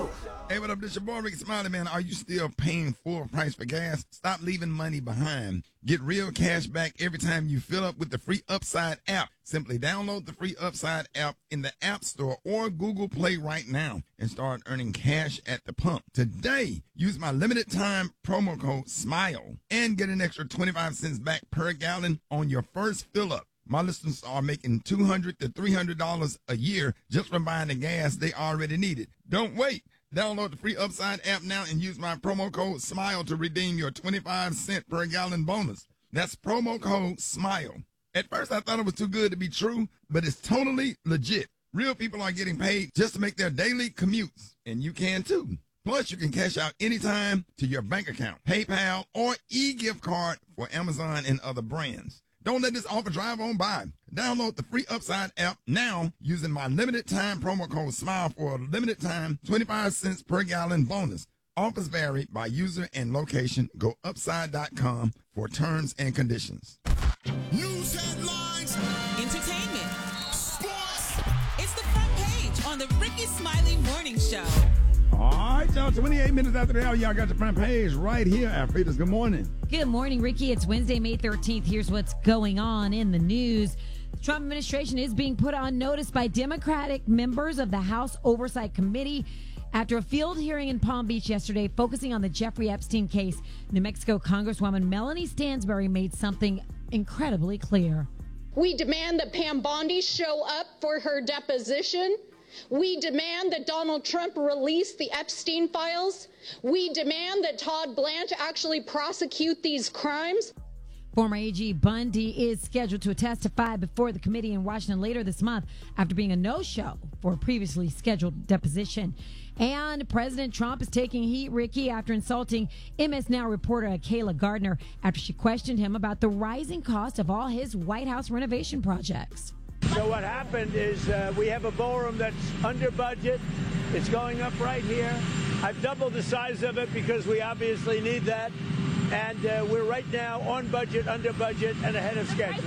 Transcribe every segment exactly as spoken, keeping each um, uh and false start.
Hey, what up? This your boy, Ricky Smiley, man. Are you still paying full price for gas? Stop leaving money behind. Get real cash back every time you fill up with the free Upside app. Simply download the free Upside app in the App Store or Google Play right now and start earning cash at the pump. Today, use my limited time promo code SMILE and get an extra twenty-five cents back per gallon on your first fill up. My listeners are making two hundred to three hundred dollars a year just from buying the gas they already needed. Don't wait. Download the free Upside app now and use my promo code SMILE to redeem your twenty-five cent per gallon bonus. That's promo code SMILE. At first, I thought it was too good to be true, but it's totally legit. Real people are getting paid just to make their daily commutes, and you can too. Plus, you can cash out anytime to your bank account, PayPal, or e-gift card for Amazon and other brands. Don't let this offer drive on by. Download the free Upside app now using my limited time promo code SMILE for a limited time twenty-five cents per gallon bonus. Offers vary by user and location. Go upside dot com for terms and conditions. News headlines, entertainment, sports. It's the front page on the Ricky Smiley Morning Show. All right, y'all, twenty-eight minutes after the hour, y'all got the front page right here. Alfreda's, good morning. Good morning, Ricky. It's Wednesday, May thirteenth. Here's what's going on in the news. The Trump administration is being put on notice by Democratic members of the House Oversight Committee after a field hearing in Palm Beach yesterday focusing on the Jeffrey Epstein case. New Mexico Congresswoman Melanie Stansbury made something incredibly clear. We demand that Pam Bondi show up for her deposition. We demand that Donald Trump release the Epstein files. We demand that Todd Blanche actually prosecute these crimes. Former A G Bundy is scheduled to testify before the committee in Washington later this month after being a no-show for a previously scheduled deposition. And President Trump is taking heat, Ricky, after insulting M S Now reporter Kayla Gardner after she questioned him about the rising cost of all his White House renovation projects. So what happened is uh, we have a ballroom that's under budget. It's going up right here. I've doubled the size of it because we obviously need that. And uh, we're right now on budget, under budget, and ahead of schedule.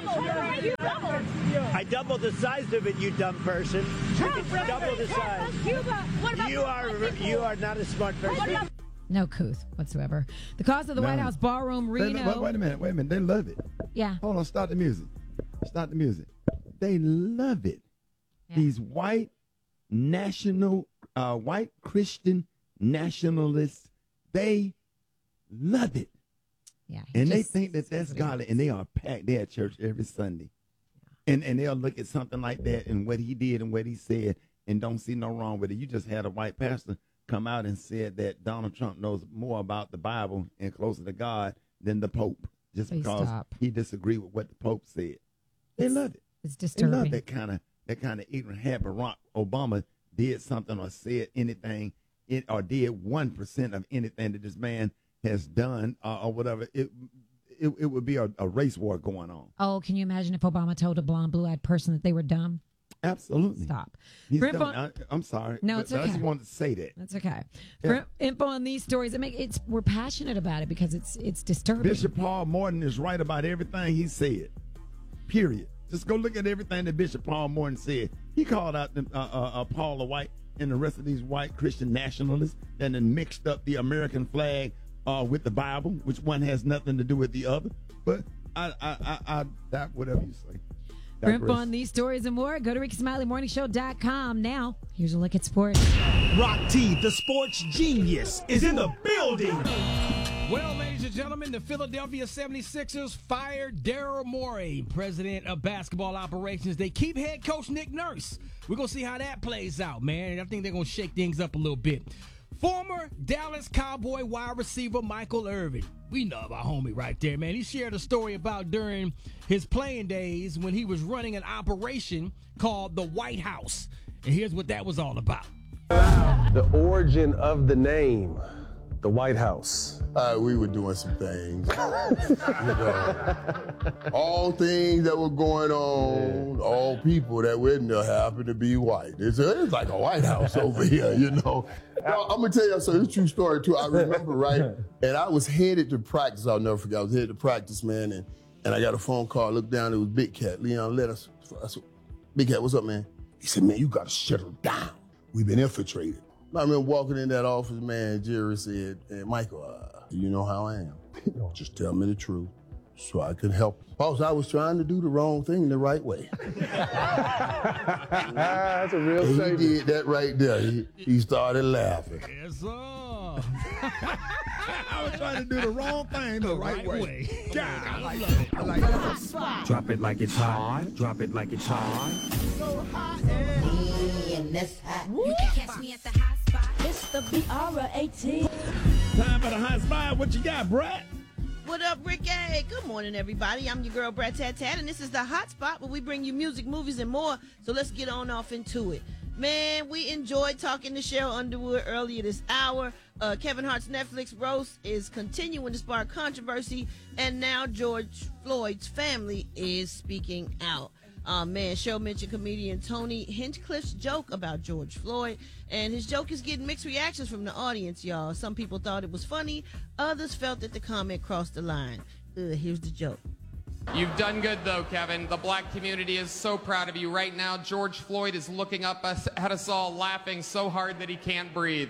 I doubled the size of it, you dumb person. It's double the size. You are you are not a smart person. No couth whatsoever. The cost of the No. White House ballroom They, Reno. wait, wait a minute, wait a minute. They love it. Yeah. Hold on, start the music. Start the music. They love it. Yeah. These white national, uh, white Christian nationalists, they love it. Yeah. he And they just think that says that's what he godly, wants. and they are packed. They're at church every Sunday. And and they'll look at something like that and what he did and what he said and don't see no wrong with it. You just had a white pastor come out and said that Donald Trump knows more about the Bible and closer to God than the Pope, just Please because stop. he disagreed with what the Pope said. They love it. It's They love disturbing. that kind of that kind of ignorant hat. Barack Obama did something or said anything, it, or did one percent of anything that this man has done, uh, or whatever. It it, it would be a, a race war going on. Oh, can you imagine if Obama told a blonde, blue-eyed person that they were dumb? Absolutely. Stop. He's For dumb. info- I, I'm sorry. No, but it's I okay. just wanted to say that. That's okay. Yeah. For info on these stories, it make it's we're passionate about it because it's it's disturbing. Bishop Paul Morton is right about everything he said. Period. Just go look at everything that Bishop Paul Morton said. He called out the, uh, uh, uh, Paul the White and the rest of these white Christian nationalists that then mixed up the American flag uh, with the Bible, which one has nothing to do with the other. But I, I, I, I that whatever you say. For info Digress. on these stories and more, go to Ricky Smiley Morning Show dot com. Now, here's a look at sports. Rock T, the sports genius, is in the building. Well, ladies and gentlemen, the Philadelphia seventy-sixers fired Daryl Morey, president of basketball operations. They keep head coach Nick Nurse. We're going to see how that plays out, man. And I think they're going to shake things up a little bit. Former Dallas Cowboy wide receiver Michael Irvin. We know about homie right there, man. He shared a story about during his playing days when he was running an operation called the White House. And here's what that was all about. The origin of the name, the White House. Uh, we were doing some things, you know, all things that were going on, all people that were in there happened to be white. It's, it's like a White House over here, you know. Now, I'm gonna tell you, so it's a true story too. I remember, right, and I was headed to practice. I'll never forget. I was headed to practice, man, and, and I got a phone call. I looked down, it was Big Cat, Leon Lettuce. I said, Big Cat, what's up, man? He said, man, you gotta shut her down. We've been infiltrated. I remember walking in that office, man, Jerry said, hey, Michael, uh, you know how I am. Just tell me the truth so I can help. Boss, I was trying to do the wrong thing the right way. That's a real He statement. did that right there. He, he started laughing. Yes, sir. I was trying to do the wrong thing the right, Right way. way. God, I like it. I like it. Drop it like it's hot. Drop it like it's hot. You can catch me at the hot spot. It's the B R eighteen. Time for the hot spot. What you got, Brett? What up, Ricky? Good morning, everybody. I'm your girl, Brett Tat Tat, and this is the Hot Spot where we bring you music, movies, and more. So let's get on off into it. Man, we enjoyed talking to Sheryl Underwood earlier this hour. Uh, Kevin Hart's Netflix roast is continuing to spark controversy, and now George Floyd's family is speaking out. Uh, man, Sheryl mentioned comedian Tony Hinchcliffe's joke about George Floyd, and his joke is getting mixed reactions from the audience, y'all. Some people thought it was funny, others felt that the comment crossed the line. Uh, here's the joke. You've done good, though, Kevin. The black community is so proud of you. Right now, George Floyd is looking up us, at us all, laughing so hard that he can't breathe.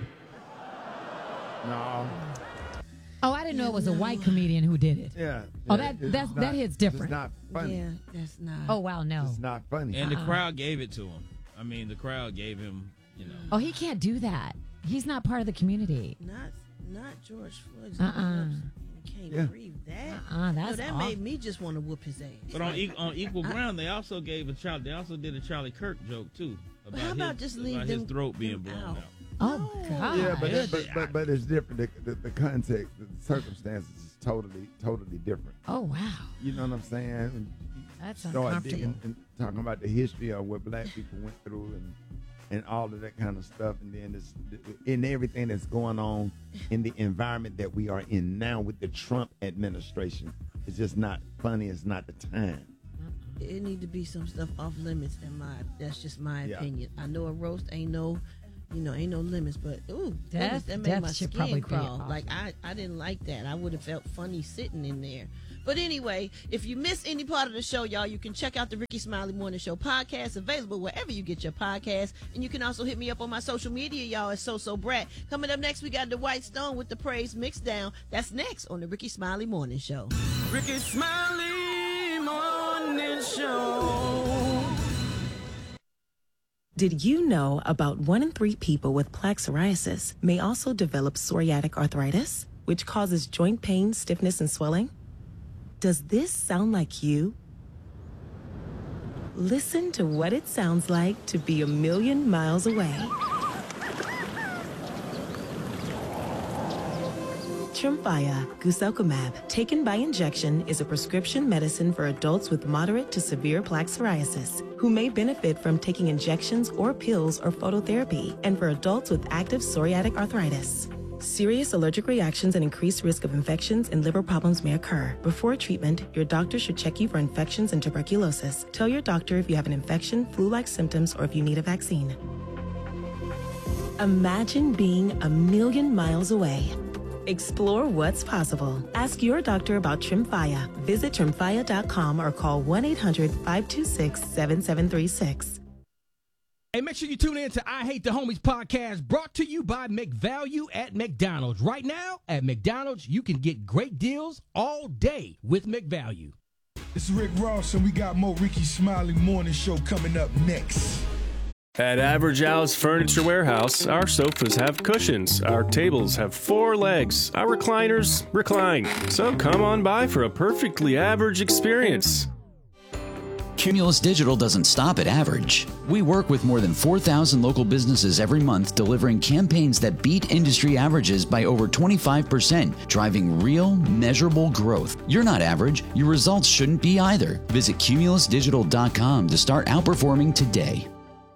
No. Oh, I didn't know it was a white comedian who did it. Yeah. Oh, yeah, that it's that's, not- that hits different. It's not funny. Yeah, that's not. Oh, wow, no. It's not funny. And the Uh-uh. crowd gave it to him. I mean, the crowd gave him, you know. Oh, he can't do that. He's not part of the community. Not, not George Floyd. Uh-uh. You can't Yeah. breathe that. Uh-uh, No, that's that awful. made me just want to whoop his ass. But on e- on equal ground, they also gave a Charlie. They also did a Charlie Kirk joke too about, how about his, just leave about them- his throat being blown out. Oh, God. Yeah, but, it, but, but but it's different. The, the, the context, the circumstances is totally totally different. Oh, wow. You know what I'm saying? And you That's start uncomfortable. digging and talking about the history of what black people went through and and all of that kind of stuff, and then this in everything that's going on in the environment that we are in now with the Trump administration. It's just not funny. It's not the time. It need to be some stuff off limits. In my, that's just my Yeah. opinion. I know a roast ain't no, you know, ain't no limits. But ooh, Death- goodness, that made death my should skin probably be crawl. off Like I, I didn't like that. I would have felt funny sitting in there. But anyway, if you miss any part of the show, y'all, you can check out the Ricky Smiley Morning Show podcast, available wherever you get your podcast. And you can also hit me up on my social media, y'all, at So So Brat. Coming up next, we got the White Stone with the Praise Mixed Down. That's next on the Ricky Smiley Morning Show. Ricky Smiley Morning Show. Did you know about one in three people with plaque psoriasis may also develop psoriatic arthritis, which causes joint pain, stiffness, and swelling? Does this sound like you? Listen to what it sounds like to be a million miles away. Tremfya guselkumab, taken by injection, is a prescription medicine for adults with moderate to severe plaque psoriasis who may benefit from taking injections or pills or phototherapy, and for adults with active psoriatic arthritis. Serious allergic reactions and increased risk of infections and liver problems may occur. Before treatment, your doctor should check you for infections and tuberculosis. Tell your doctor if you have an infection, flu-like symptoms, or if you need a vaccine. Imagine being a million miles away. Explore what's possible. Ask your doctor about Tremfya. Visit tremfya dot com or call one eight hundred, five two six, seven seven three six. Hey, make sure you tune in to I Hate the Homies podcast, brought to you by McValue at McDonald's. Right now, at McDonald's, you can get great deals all day with McValue. This is Rick Ross, and we got more Ricky Smiley Morning Show coming up next. At Average Al's Furniture Warehouse, our sofas have cushions, our tables have four legs, our recliners recline. So come on by for a perfectly average experience. Cumulus Digital doesn't stop at average. We work with more than four thousand local businesses every month, delivering campaigns that beat industry averages by over twenty-five percent, driving real, measurable growth. You're not average. Your results shouldn't be either. Visit cumulus digital dot com to start outperforming today.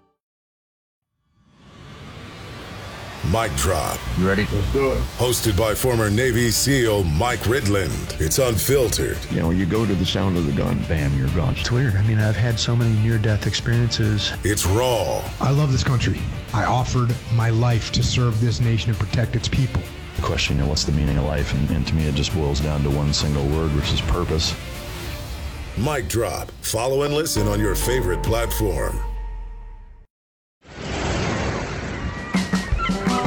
Mic Drop. You ready? Let's do it. Hosted by former Navy SEAL Mike Ridland. It's unfiltered. You know, you go to the sound of the gun, bam, you're gone. It's weird. I mean, I've had so many near-death experiences. It's raw. I love this country. I offered my life to serve this nation and protect its people. The question, you know, what's the meaning of life? And, and to me, it just boils down to one single word, which is purpose. Mic Drop. Follow and listen on your favorite platform.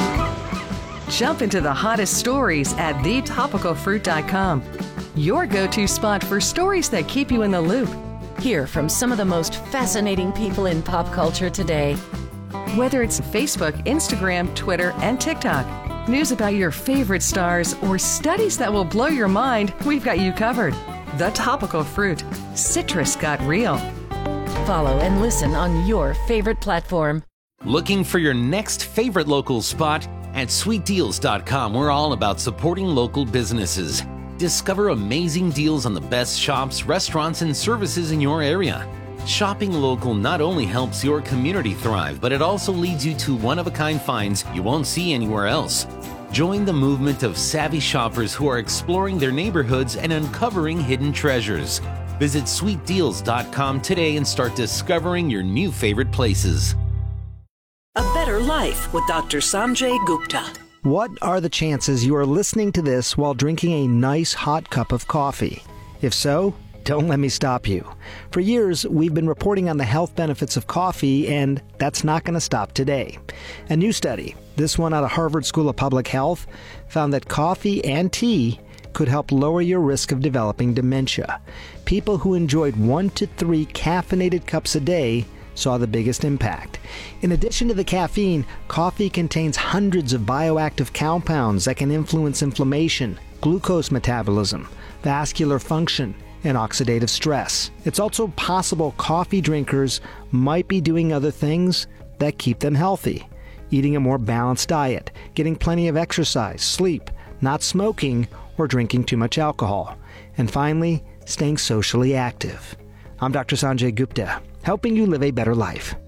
Jump into the hottest stories at the topical fruit dot com. Your go-to spot for stories that keep you in the loop. Hear from some of the most fascinating people in pop culture today. Whether it's Facebook, Instagram, Twitter, and TikTok, news about your favorite stars, or studies that will blow your mind, we've got you covered. The Topical Fruit. Citrus got real. Follow and listen on your favorite platform. Looking for your next favorite local spot? At sweet deals dot com, we're all about supporting local businesses. Discover amazing deals on the best shops, restaurants, and services in your area. Shopping local not only helps your community thrive, but it also leads you to one-of-a-kind finds you won't see anywhere else. Join the movement of savvy shoppers who are exploring their neighborhoods and uncovering hidden treasures. Visit sweet deals dot com today and start discovering your new favorite places. A Better Life with Doctor Sanjay Gupta. What are the chances you are listening to this while drinking a nice hot cup of coffee? If so, don't let me stop you. For years, we've been reporting on the health benefits of coffee, and that's not going to stop today. A new study, this one out of Harvard School of Public Health, found that coffee and tea could help lower your risk of developing dementia. People who enjoyed one to three caffeinated cups a day saw the biggest impact. In addition to the caffeine, coffee contains hundreds of bioactive compounds that can influence inflammation, glucose metabolism, vascular function, and oxidative stress. It's also possible coffee drinkers might be doing other things that keep them healthy. Eating a more balanced diet, getting plenty of exercise, sleep, not smoking, or drinking too much alcohol. And finally, staying socially active. I'm Doctor Sanjay Gupta, helping you live a better life.